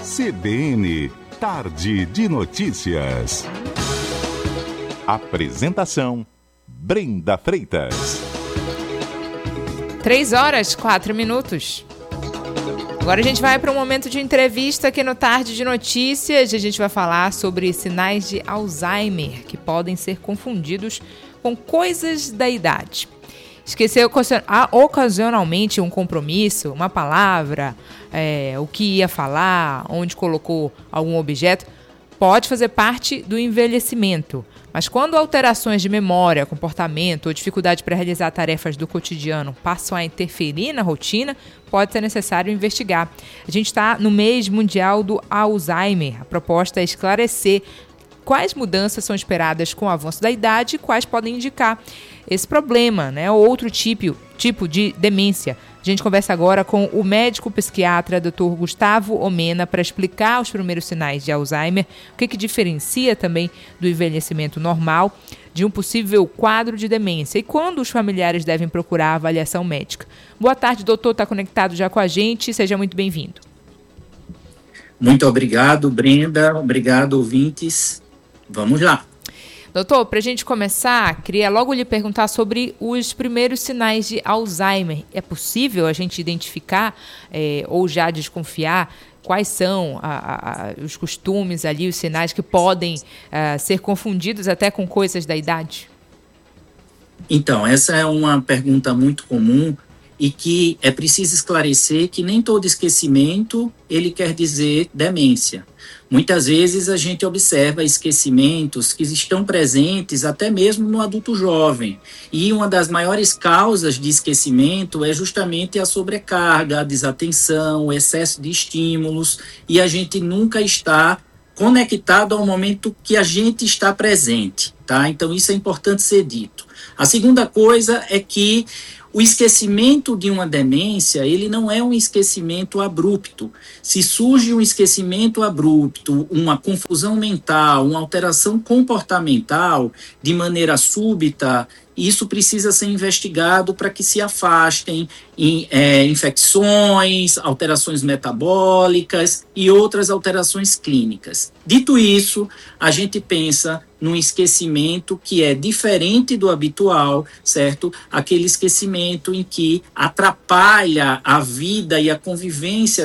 CBN, Tarde de Notícias. Apresentação, Brenda Freitas. 3h04. Agora a gente vai para um momento de entrevista aqui no Tarde de Notícias. A gente vai falar sobre sinais de Alzheimer, que podem ser confundidos com coisas da idade. Esquecer ocasionalmente um compromisso, uma palavra, o que ia falar, onde colocou algum objeto, pode fazer parte do envelhecimento. Mas quando alterações de memória, comportamento ou dificuldade para realizar tarefas do cotidiano passam a interferir na rotina, pode ser necessário investigar. A gente está no mês mundial do Alzheimer. A proposta é esclarecer quais mudanças são esperadas com o avanço da idade e quais podem indicar esse problema, ou outro tipo de demência. A gente conversa agora com o médico psiquiatra Dr. Gustavo Omena para explicar os primeiros sinais de Alzheimer, o que diferencia também do envelhecimento normal de um possível quadro de demência e quando os familiares devem procurar avaliação médica. Boa tarde, doutor, está conectado já com a gente, seja muito bem-vindo. Muito obrigado, Brenda, obrigado, ouvintes. Vamos lá. Doutor, para a gente começar, queria logo lhe perguntar sobre os primeiros sinais de Alzheimer. É possível a gente identificar ou já desconfiar quais são os costumes ali, os sinais que podem ser confundidos até com coisas da idade? Então, essa é uma pergunta muito comum e que é preciso esclarecer que nem todo esquecimento ele quer dizer demência. Muitas vezes a gente observa esquecimentos que estão presentes até mesmo no adulto jovem. E uma das maiores causas de esquecimento é justamente a sobrecarga, a desatenção, o excesso de estímulos, e a gente nunca está conectado ao momento que a gente está presente, tá? Então isso é importante ser dito. A segunda coisa é que o esquecimento de uma demência, ele não é um esquecimento abrupto. Se surge um esquecimento abrupto, uma confusão mental, uma alteração comportamental de maneira súbita, isso precisa ser investigado para que se afastem infecções, alterações metabólicas e outras alterações clínicas. Dito isso, a gente pensa num esquecimento que é diferente do habitual, certo? Aquele esquecimento em que atrapalha a vida e a convivência